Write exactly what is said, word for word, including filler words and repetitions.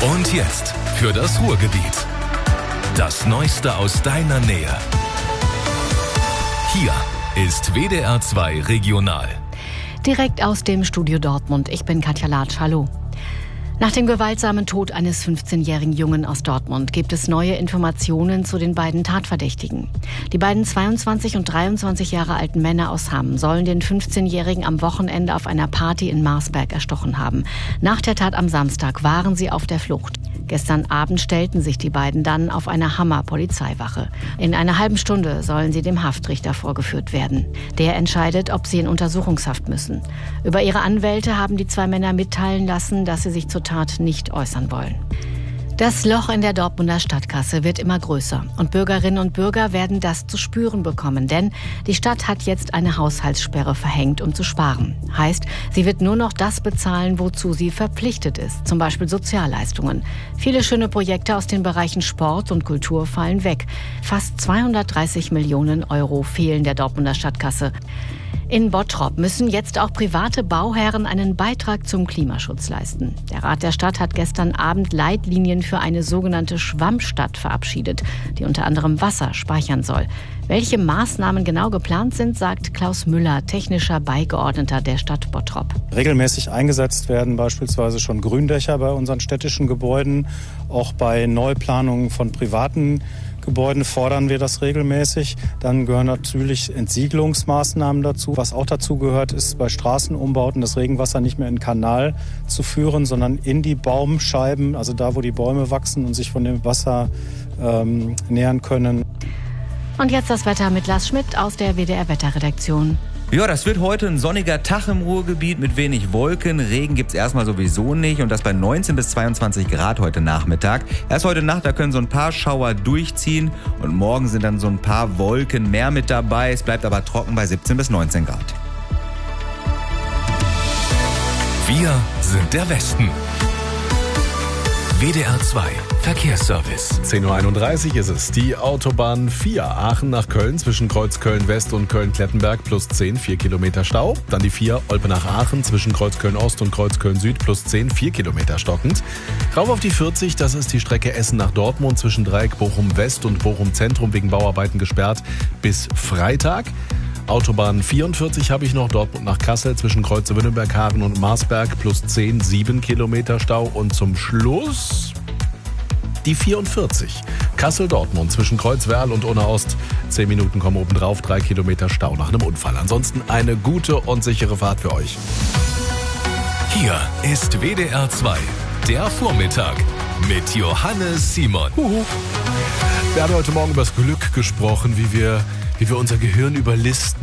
Und jetzt für das Ruhrgebiet. Das Neueste aus deiner Nähe. Hier ist W D R zwei Regional. Direkt aus dem Studio Dortmund. Ich bin Katja Latsch. Hallo. Nach dem gewaltsamen Tod eines fünfzehnjährigen Jungen aus Dortmund gibt es neue Informationen zu den beiden Tatverdächtigen. Die beiden zweiundzwanzig und dreiundzwanzig Jahre alten Männer aus Hamm sollen den fünfzehnjährigen am Wochenende auf einer Party in Marsberg erstochen haben. Nach der Tat am Samstag waren sie auf der Flucht. Gestern Abend stellten sich die beiden dann auf einer Hammer Polizeiwache. In einer halben Stunde sollen sie dem Haftrichter vorgeführt werden. Der entscheidet, ob sie in Untersuchungshaft müssen. Über ihre Anwälte haben die zwei Männer mitteilen lassen, dass sie sich zur Tat nicht äußern wollen. Das Loch in der Dortmunder Stadtkasse wird immer größer und Bürgerinnen und Bürger werden das zu spüren bekommen, denn die Stadt hat jetzt eine Haushaltssperre verhängt, um zu sparen. Heißt, sie wird nur noch das bezahlen, wozu sie verpflichtet ist, zum Beispiel Sozialleistungen. Viele schöne Projekte aus den Bereichen Sport und Kultur fallen weg. Fast zweihundertdreißig Millionen Euro fehlen der Dortmunder Stadtkasse. In Bottrop müssen jetzt auch private Bauherren einen Beitrag zum Klimaschutz leisten. Der Rat der Stadt hat gestern Abend Leitlinien für eine sogenannte Schwammstadt verabschiedet, die unter anderem Wasser speichern soll. Welche Maßnahmen genau geplant sind, sagt Klaus Müller, technischer Beigeordneter der Stadt Bottrop. Regelmäßig eingesetzt werden beispielsweise schon Gründächer bei unseren städtischen Gebäuden. Auch bei Neuplanungen von privaten Gebäuden fordern wir das regelmäßig. Dann gehören natürlich Entsiegelungsmaßnahmen dazu. Was auch dazu gehört, ist bei Straßenumbauten das Regenwasser nicht mehr in den Kanal zu führen, sondern in die Baumscheiben, also da, wo die Bäume wachsen und sich von dem Wasser ähm, nähern können. Und jetzt das Wetter mit Lars Schmidt aus der W D R-Wetterredaktion. Ja, das wird heute ein sonniger Tag im Ruhrgebiet mit wenig Wolken. Regen gibt's erstmal sowieso nicht und das bei neunzehn bis zweiundzwanzig Grad heute Nachmittag. Erst heute Nacht, da können so ein paar Schauer durchziehen und morgen sind dann so ein paar Wolken mehr mit dabei. Es bleibt aber trocken bei siebzehn bis neunzehn Grad. Wir sind der Westen. W D R zwei Verkehrsservice. zehn Uhr einunddreißig ist es. Die Autobahn vier Aachen nach Köln zwischen Kreuz Köln-West und Köln-Klettenberg plus zehn, vier Kilometer Stau. Dann die vier Olpe nach Aachen zwischen Kreuz Köln-Ost und Kreuz Köln-Süd plus zehn, vier Kilometer stockend. Rauf auf die vierzig, das ist die Strecke Essen nach Dortmund zwischen Dreieck Bochum-West und Bochum-Zentrum wegen Bauarbeiten gesperrt bis Freitag. Autobahn vierundvierzig habe ich noch, Dortmund nach Kassel zwischen Kreuze-Wünnenberg-Hagen und Marsberg plus zehn, sieben Kilometer Stau. Und zum Schluss die vierundvierzig. Kassel-Dortmund zwischen Kreuzwerl und Unna-Ost. Zehn Minuten kommen obendrauf, drei Kilometer Stau nach einem Unfall. Ansonsten eine gute und sichere Fahrt für euch. Hier ist W D R zwei, der Vormittag mit Johannes Simon. Huhu. Wir haben heute Morgen über das Glück gesprochen, wie wir, wie wir unser Gehirn überlisten.